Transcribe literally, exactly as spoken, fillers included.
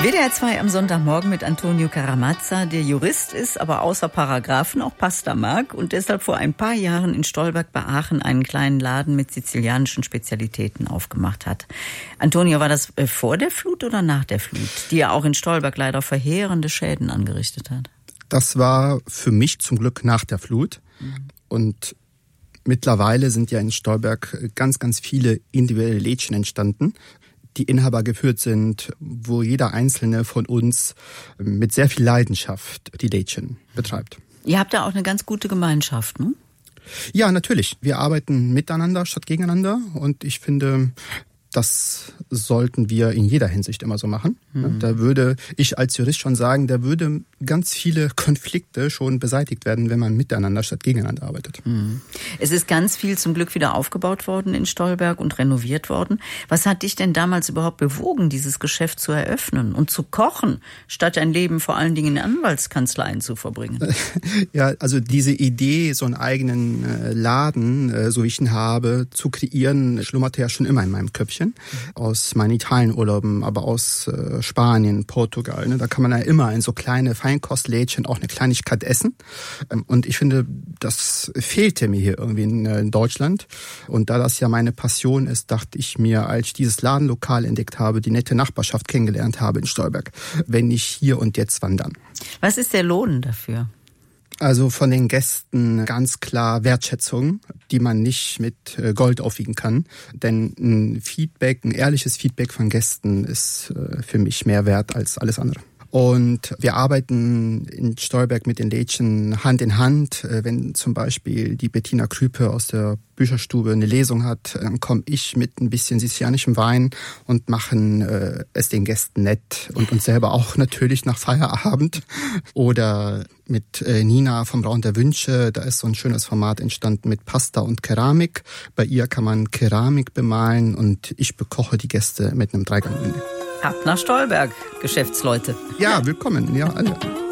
W D R zwei am Sonntagmorgen mit Antonio Caramazza, der Jurist ist, aber außer Paragraphen auch Pasta mag und deshalb vor ein paar Jahren in Stolberg bei Aachen einen kleinen Laden mit sizilianischen Spezialitäten aufgemacht hat. Antonio, war das vor der Flut oder nach der Flut, die ja auch in Stolberg leider verheerende Schäden angerichtet hat? Das war für mich zum Glück nach der Flut. Mhm. Und mittlerweile sind ja in Stolberg ganz, ganz viele individuelle Lädchen entstanden, die Inhaber geführt sind, wo jeder Einzelne von uns mit sehr viel Leidenschaft die Lädchen betreibt. Ihr habt da auch eine ganz gute Gemeinschaft, ne? Ja, natürlich. Wir arbeiten miteinander statt gegeneinander und ich finde, das sollten wir in jeder Hinsicht immer so machen. Mhm. Da würde ich als Jurist schon sagen, da würde ganz viele Konflikte schon beseitigt werden, wenn man miteinander statt gegeneinander arbeitet. Mhm. Es ist ganz viel zum Glück wieder aufgebaut worden in Stolberg und renoviert worden. Was hat dich denn damals überhaupt bewogen, dieses Geschäft zu eröffnen und zu kochen, statt ein Leben vor allen Dingen in Anwaltskanzleien zu verbringen? Ja, also diese Idee, so einen eigenen Laden, so wie ich ihn habe, zu kreieren, schlummerte ja schon immer in meinem Köpfchen. Aus meinen Italienurlauben, aber aus äh, Spanien, Portugal. Ne? Da kann man ja immer in so kleine Feinkostlädchen auch eine Kleinigkeit essen. Ähm, und ich finde, das fehlte mir hier irgendwie in, äh, in Deutschland. Und da das ja meine Passion ist, dachte ich mir, als ich dieses Ladenlokal entdeckt habe, die nette Nachbarschaft kennengelernt habe in Stolberg, wenn nicht hier und jetzt wandern. Was ist der Lohn dafür? Also von den Gästen ganz klar Wertschätzung, die man nicht mit Gold aufwiegen kann. Denn ein Feedback, ein ehrliches Feedback von Gästen ist für mich mehr wert als alles andere. Und wir arbeiten in Stolberg mit den Lädchen Hand in Hand. Wenn zum Beispiel die Bettina Krüpe aus der Bücherstube eine Lesung hat, dann komme ich mit ein bisschen sizilianischem Wein und machen äh, es den Gästen nett und uns selber auch natürlich nach Feierabend. Oder mit äh, Nina vom Raum der Wünsche, da ist so ein schönes Format entstanden mit Pasta und Keramik. Bei ihr kann man Keramik bemalen und ich bekoche die Gäste mit einem Dreigang-Menü. Ab nach Stolberg, Geschäftsleute. Ja, willkommen, ja, alle.